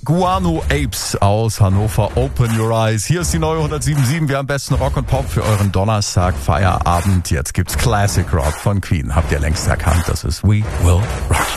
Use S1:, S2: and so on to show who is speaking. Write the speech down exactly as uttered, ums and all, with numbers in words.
S1: Guano Apes aus Hannover, Open Your Eyes. Hier ist die neue hundertsieben Komma sieben. Wir haben besten Rock und Pop für euren Donnerstag Feierabend. Jetzt gibt's Classic Rock von Queen. Habt ihr längst erkannt, das ist We Will Rock.